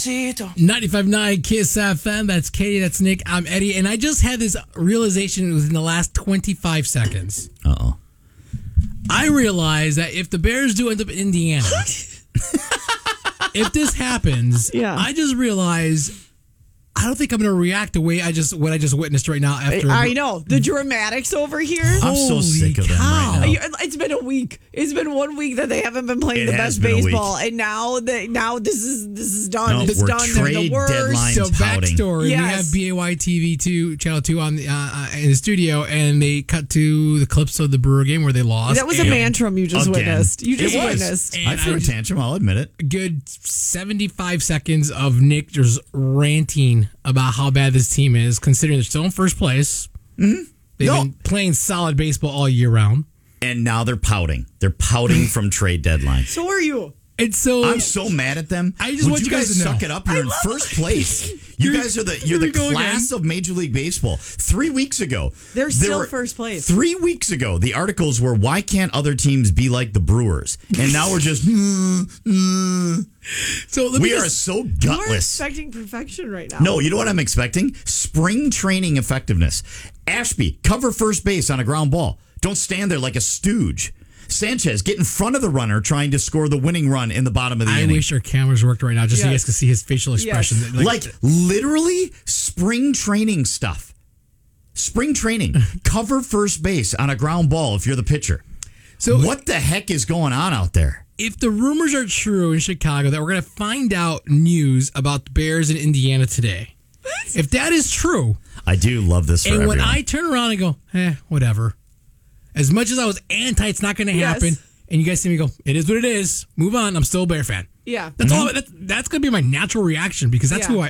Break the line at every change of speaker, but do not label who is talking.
Despacito.
95.9 Kiss FM. That's Katie. That's Nick. I'm Eddie. And I just had this realization within the last 25 seconds.
Uh-oh.
I realized that if the Bears do end up in Indiana, if this happens, I just realized I don't think I'm going to react the way what I just witnessed right now. After
I know the dramatics over here.
I'm so sick of them right now.
It's been a week. It's been 1 week that they haven't been playing the best baseball, and now this is done.
No,
it's
we're
done. They're the worst.
deadline
So
touting.
backstory:
Yes.
we have BAY TV 2, Channel 2 on the, in the studio, and they cut to the clips of the Brewer game where they lost.
That was a mantrum you just
Again.
witnessed. You just
It was.
witnessed.
And
I threw a tantrum, I'll admit it.
Good 75 seconds of Nick just ranting about how bad this team is, considering they're still in first place. Mm-hmm. They've been playing solid baseball all year round.
And now they're pouting. They're pouting from trade deadline.
So are you.
And so
I'm so mad at them.
I just want
you
you guys to know.
suck it up? You're in first place. You guys are
Here we
the
go
class
again.
of Major League Baseball. 3 weeks ago,
They're still
were-
first place.
3 weeks ago, the articles were, "Why can't other teams be like the Brewers?" And now we're just.
So let me
We are
just-
so
You're
gutless.
expecting perfection right now.
No, you know what I'm expecting? Spring training effectiveness. Ashby, cover first base on a ground ball. Don't stand there like a stooge. Sanchez, get in front of the runner trying to score the winning run in the bottom of the
I
inning.
wish our cameras worked right now just so you guys could see his facial expression.
Yes.
Like literally spring training stuff. Spring training. Cover first base on a ground ball if you're the pitcher.
So
What the heck is going on out there?
if the rumors are true in Chicago that we're going to find out news about the Bears in Indiana today, if that is true,
I do love this for
and
everyone.
when I turn around and go, whatever. As much as I was anti, it's not going to happen.
Yes.
And you guys see me go, it is what it is. Move on. I'm still a Bear fan.
Yeah.
That's all. That's going to be my natural reaction because that's
Yeah.